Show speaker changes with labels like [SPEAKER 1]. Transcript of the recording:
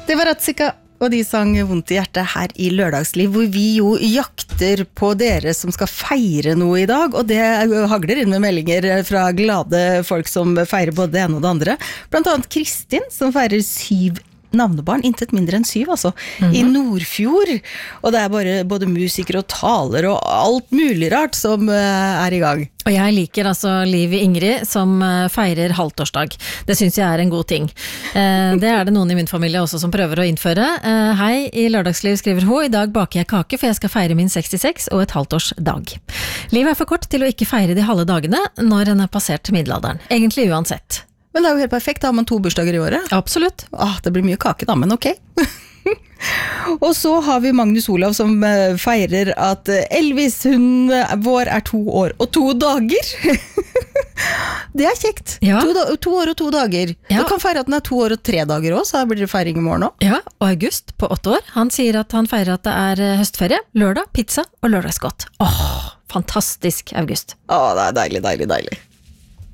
[SPEAKER 1] Det var Ratzika, og de sang Vondt i hjertet her i Lørdagsliv, hvor vi jo jakter på dere som skal feire noe i dag, og det hagler inn med meldinger fra glade folk som feirer både det ene og det andre. Blant annet Kristin, som feirer 7 navnebarn, intet mindre enn 7 altså, i Nordfjord, og det bare både musikere og taler og alt mulig rart som i gang.
[SPEAKER 2] Og jeg liker altså Liv Ingrid som feirer halvtårsdag. Det synes jeg en god ting. Det det noen i min familie også som prøver å innføre. Hei, i Lørdagsliv skriver hun, i dag baker jeg kake for jeg skal feire min 66 og et halvtårsdag. Liv for kort til å ikke feire de halve dagene når en passert middelalderen. Egentlig uansett.
[SPEAKER 1] Men det jo helt perfekt, da har man 2 bursdager i året.
[SPEAKER 2] Absolutt.
[SPEAKER 1] Det blir mye kake da, men ok. Og så har vi Magnus Olav som feirer at Elvis, hun vår 2 år og 2 dager. Det kjekt.
[SPEAKER 2] Ja.
[SPEAKER 1] 2 år og 2 dager.
[SPEAKER 2] Ja.
[SPEAKER 1] Du kan feire at den 2 år og 3 dager også, så blir det feiring i morgen også.
[SPEAKER 2] Ja, og August på 8 år, han sier at han feirer at det høstferie, lørdag, pizza og lørdagsgodt. Fantastisk, August.
[SPEAKER 1] Det deilig, deilig, deilig.